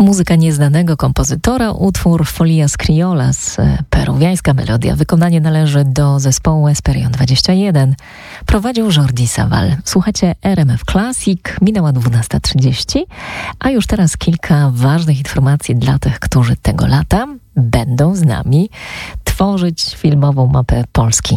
Muzyka nieznanego kompozytora, utwór Folias Criolas, peruwiańska melodia. Wykonanie należy do zespołu Esperion 21. Prowadził Jordi Savall. Słuchacie RMF Classic, minęła 12:30, a już teraz kilka ważnych informacji dla tych, którzy tego lata będą z nami tworzyć filmową mapę Polski.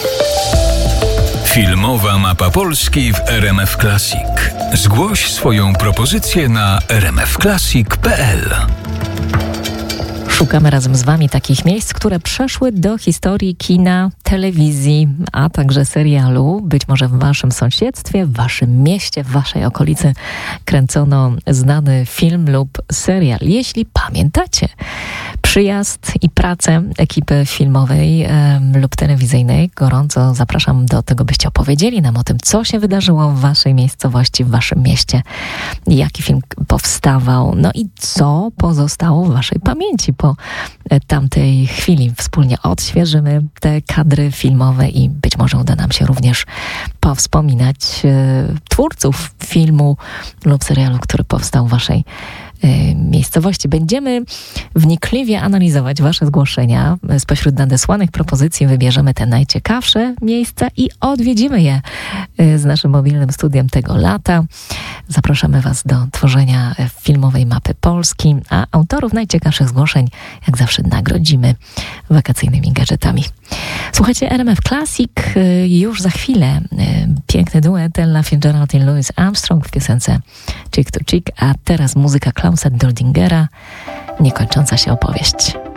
Filmowa mapa Polski w RMF Classic. Zgłoś swoją propozycję na rmfclassic.pl. Szukamy razem z Wami takich miejsc, które przeszły do historii kina, telewizji, a także serialu. Być może w Waszym sąsiedztwie, w Waszym mieście, w Waszej okolicy kręcono znany film lub serial. Jeśli pamiętacie przyjazd i pracę ekipy filmowej lub telewizyjnej, gorąco zapraszam do tego, byście opowiedzieli nam o tym, co się wydarzyło w Waszej miejscowości, w Waszym mieście, jaki film powstawał, no i co pozostało w Waszej pamięci po tamtej chwili. Wspólnie odświeżymy te kadry filmowe i być może uda nam się również powspominać twórców filmu lub serialu, który powstał w Waszej miejscowości. Będziemy wnikliwie analizować Wasze zgłoszenia. Spośród nadesłanych propozycji wybierzemy te najciekawsze miejsca i odwiedzimy je z naszym mobilnym studiem tego lata. Zapraszamy Was do tworzenia filmowej mapy Polski, a autorów najciekawszych zgłoszeń jak zawsze nagrodzimy wakacyjnymi gadżetami. Słuchajcie RMF Classic, już za chwilę piękny duet Ella Fitzgerald i Louis Armstrong w piosence Chick to Chick, a teraz muzyka Klausa Doldingera, niekończąca się opowieść.